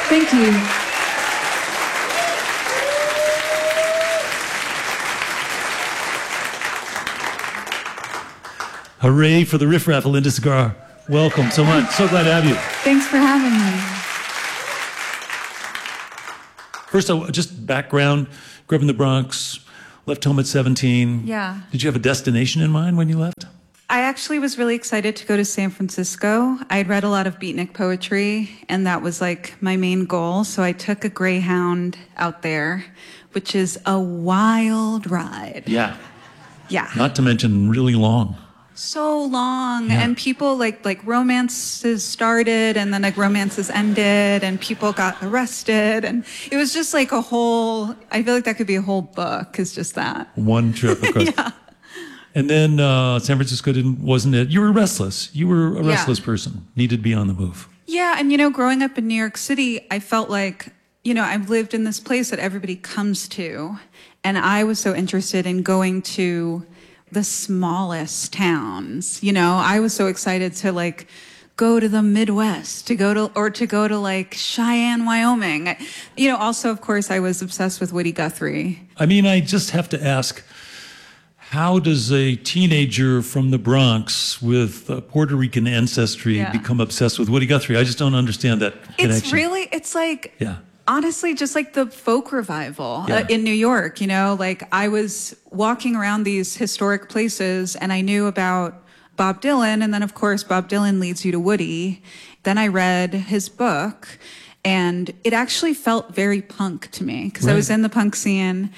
Thank you. Hooray for the Riff Raff, Linda Segarra. Welcome so much. So glad to have you. Thanks for having me. First, just background. Grew up in the Bronx, left home at 17. Yeah. Did you have a destination in mind when you left? I actually was really excited to go to San Francisco. I had read a lot of beatnik poetry, and that was like my main goal. So I took a Greyhound out there, which is a wild ride. Yeah. Yeah. Not to mention really long. So long. Yeah. And people like romances started and then like romances ended and people got arrested. And it was just like a whole, I feel like that could be a whole book, is just that. One trip across. Yeah. And then San Francisco wasn't it? You were restless. You were a restless person. Needed to be on the move. Yeah. And, growing up in New York City, I felt like, I've lived in this place that everybody comes to. And I was so interested in going to the smallest towns. I was so excited to like go to the Midwest, to go to like Cheyenne, Wyoming. Also, of course, I was obsessed with Woody Guthrie. I mean, I just have to ask, how does a teenager from the Bronx with Puerto Rican ancestry become obsessed with Woody Guthrie? I just don't understand that connection. It's like, yeah. Honestly, just like the folk revival in New York, like I was walking around these historic places and I knew about Bob Dylan. And then, of course, Bob Dylan leads you to Woody. Then I read his book and it actually felt very punk to me because I was in the punk scene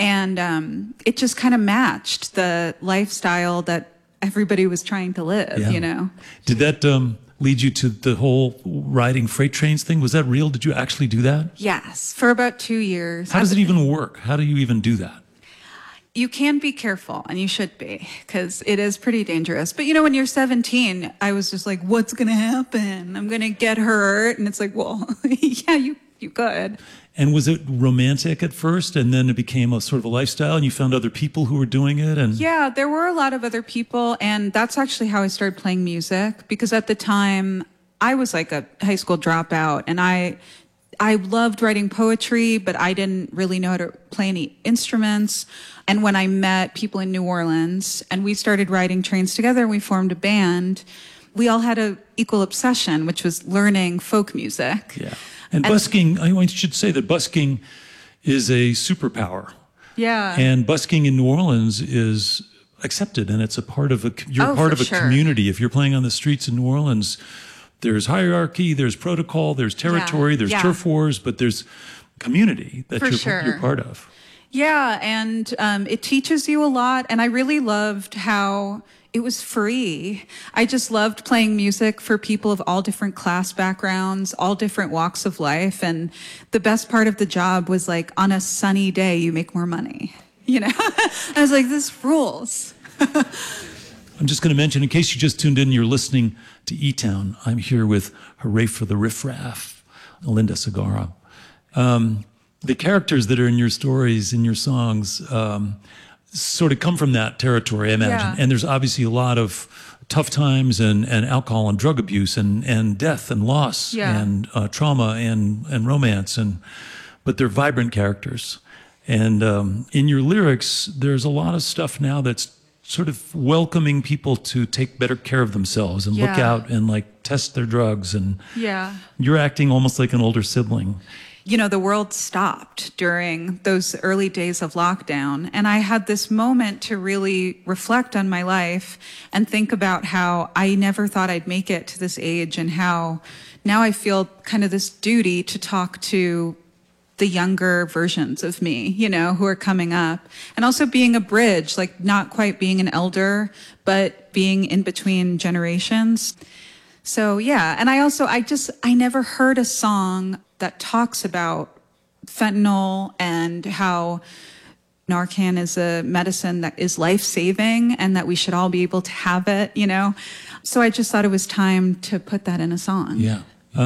and it just kind of matched the lifestyle that everybody was trying to live, Did that lead you to the whole riding freight trains thing? Was that real? Did you actually do that? Yes, for about 2 years. How does it even work? How do you even do that? You can be careful, and you should be, because it is pretty dangerous. But when you're 17, I was just like, what's going to happen? I'm going to get hurt. And it's like, well, yeah, you could. And was it romantic at first, and then it became a sort of a lifestyle, and you found other people who were doing it? And yeah, there were a lot of other people, and that's actually how I started playing music, because at the time, I was like a high school dropout, and I loved writing poetry, but I didn't really know how to play any instruments. And when I met people in New Orleans, and we started riding trains together, and we formed a band, we all had an equal obsession, which was learning folk music. Yeah. And busking, I should say that busking is a superpower. Yeah. And busking in New Orleans is accepted, and it's a part of you're part of a community. If you're playing on the streets in New Orleans, there's hierarchy, there's protocol, there's territory, there's turf wars, but there's community that you're part of. Yeah, and it teaches you a lot, and I really loved how it was free. I just loved playing music for people of all different class backgrounds, all different walks of life. And the best part of the job was like on a sunny day, you make more money. I was like, this rules. I'm just going to mention, in case you just tuned in, you're listening to E-Town. I'm here with Hooray for the Riff Raff, Linda Segarra. The characters that are in your stories, in your songs, sort of come from that territory, I imagine. Yeah. And there's obviously a lot of tough times and alcohol and drug abuse and death and loss and trauma and romance. But they're vibrant characters. And in your lyrics, there's a lot of stuff now that's sort of welcoming people to take better care of themselves and look out and like test their drugs. And you're acting almost like an older sibling. The world stopped during those early days of lockdown. And I had this moment to really reflect on my life and think about how I never thought I'd make it to this age and how now I feel kind of this duty to talk to the younger versions of me, who are coming up. And also being a bridge, like not quite being an elder, but being in between generations. So, yeah. And I never heard a song that talks about fentanyl and how Narcan is a medicine that is life-saving and that we should all be able to have it, So I just thought it was time to put that in a song. Yeah.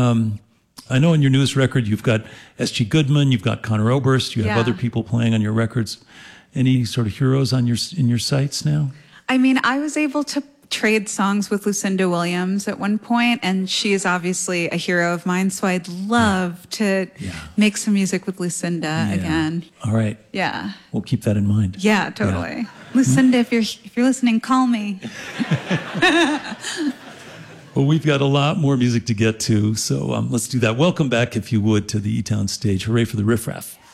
I know on your newest record, you've got S.G. Goodman, you've got Conor Oberst, you have other people playing on your records. Any sort of heroes in your sights now? I mean, I was able to trade songs with Lucinda Williams at one point, and she is obviously a hero of mine. So I'd love to make some music with Lucinda again. All right. Yeah. We'll keep that in mind. Yeah, totally. Yeah. Lucinda, if you're listening, call me. Well, we've got a lot more music to get to, so let's do that. Welcome back, if you would, to the E-Town stage. Hooray for the Riff Raff.